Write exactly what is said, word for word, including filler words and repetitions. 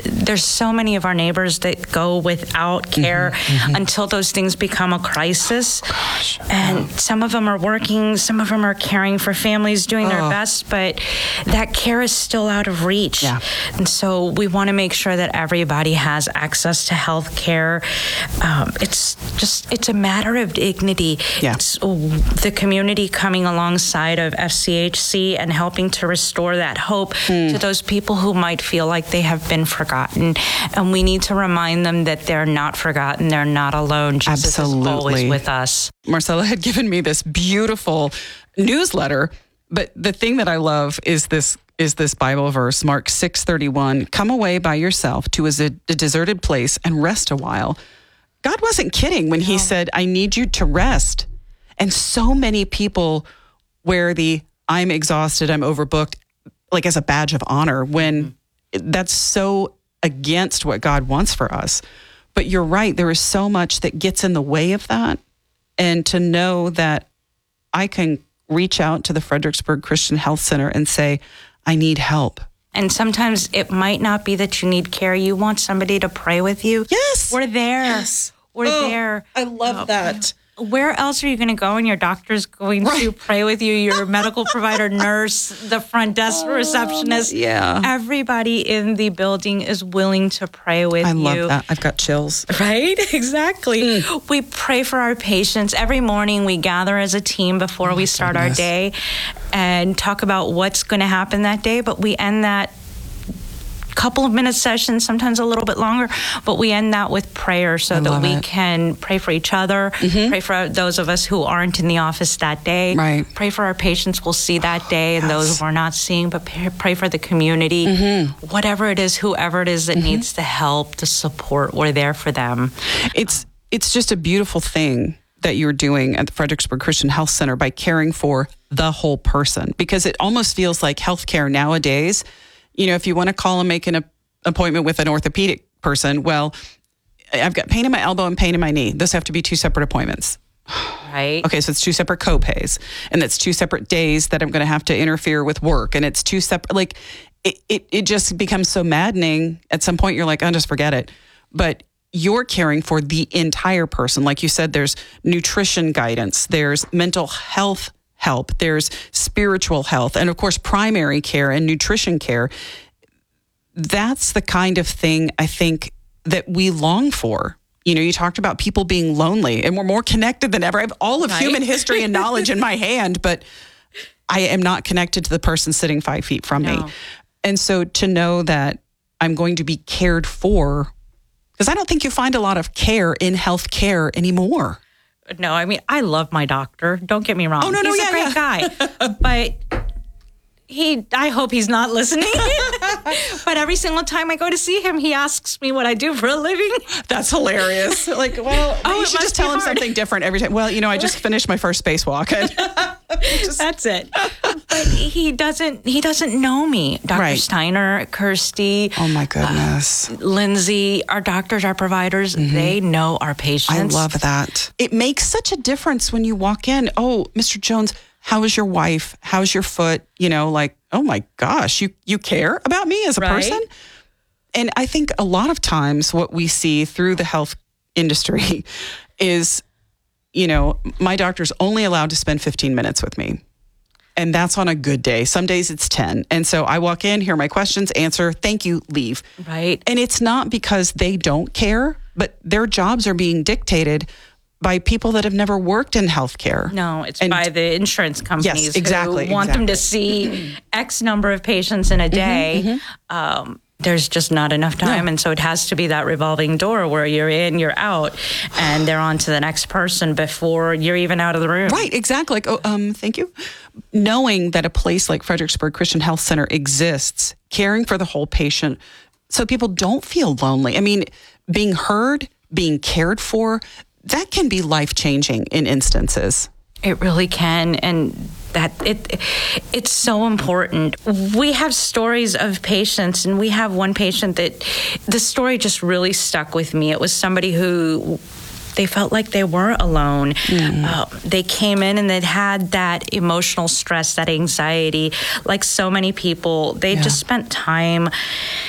there's so many of our neighbors that go without care mm-hmm, mm-hmm. until those things become a crisis. Oh, gosh. And yeah. some of them are working, some of them are caring for families, doing oh. their best, but that care is still out of reach. Yeah. And so we want to make sure that everybody has access to health care. Um, it's just, it's a matter of dignity. Yeah. It's the community coming alongside of F C H C and helping to restore that hope mm. to those people who might feel like they have been forgotten. And we need to remind them that they're not forgotten. They're not alone. Jesus Absolutely. is always with us. Marcella had given me this beautiful newsletter, but the thing that I love is this is this Bible verse, Mark six thirty-one. Come away by yourself to a, a deserted place and rest a while. God wasn't kidding when no. he said, I need you to rest. And so many people wear the I'm exhausted, I'm overbooked, like as a badge of honor, when mm-hmm. that's so against what God wants for us. But you're right, there is so much that gets in the way of that. And to know that I can reach out to the Fredericksburg Christian Health Center and say, I need help. And sometimes it might not be that you need care. You want somebody to pray with you. Yes. We're there. Yes. We're oh, there. I love uh, that. Where else are you going to go and your doctor's going right. to pray with you, your medical provider, nurse, the front desk oh, receptionist? Yeah. Everybody in the building is willing to pray with I you. I love that. I've got chills. Right? Exactly. Mm. We pray for our patients. Every morning we gather as a team before oh we start goodness. our day and talk about what's going to happen that day, but we end that couple of minute sessions, sometimes a little bit longer, but we end that with prayer so I that we it. can pray for each other, mm-hmm. pray for those of us who aren't in the office that day, right. pray for our patients we'll see that day and yes. those we're not seeing, but pray for the community. Mm-hmm. Whatever it is, whoever it is that mm-hmm. needs the help, the support, we're there for them. It's it's just a beautiful thing that you're doing at the Fredericksburg Christian Health Center by caring for the whole person, because it almost feels like healthcare nowadays. You know, if you want to call and make an appointment with an orthopedic person, well, I've got pain in my elbow and pain in my knee. Those have to be two separate appointments. Right. Okay, so it's two separate co-pays, and that's two separate days that I'm going to have to interfere with work, and it's two separate, like, it, it, it just becomes so maddening. At some point, you're like, oh, just forget it. But you're caring for the entire person. Like you said, there's nutrition guidance, there's mental health help, there's spiritual health, and of course, primary care and nutrition care. That's the kind of thing I think that we long for. You know, you talked about people being lonely, and we're more connected than ever. I have all of right? human history and knowledge in my hand, but I am not connected to the person sitting five feet from no. me. And so to know that I'm going to be cared for, because I don't think you find a lot of care in healthcare anymore. No, I mean, I love my doctor. Don't get me wrong. Oh, no, no, he's yeah, a great yeah. guy. But he, I hope he's not listening. But every single time I go to see him, he asks me what I do for a living. That's hilarious. Like, well, oh, you should just tell him hard. something different every time. Well, you know, I just finished my first spacewalk. just... That's it. But he doesn't, he doesn't know me. Doctor Right. Steiner, Kirsty. Oh, my goodness. Uh, Lindsay, our doctors, our providers, mm-hmm. they know our patients. I love that. It makes such a difference when you walk in. Oh, Mister Jones, how is your wife? How's your foot? You know, like, oh my gosh, you, you care about me as a right? person? And I think a lot of times what we see through the health industry is, you know, my doctor's only allowed to spend fifteen minutes with me. And that's on a good day. Some days it's ten. And so I walk in, hear my questions, answer, thank you, leave. Right. And it's not because they don't care, but their jobs are being dictated by people that have never worked in healthcare. No, it's and, by the insurance companies yes, exactly, who want exactly. them to see X number of patients in a day. Mm-hmm, mm-hmm. Um, there's just not enough time. No. And so it has to be that revolving door where you're in, you're out, and they're on to the next person before you're even out of the room. Right, exactly. Like, oh, um, thank you. Knowing that a place like Fredericksburg Christian Health Center exists, caring for the whole patient so people don't feel lonely. I mean, being heard, being cared for, that can be life-changing in instances. It really can, and that it it's so important. We have stories of patients, and we have one patient that the story just really stuck with me. It was somebody who they felt like they were alone. Mm. Uh, they came in and they'd had that emotional stress, that anxiety, like so many people. They yeah. just spent time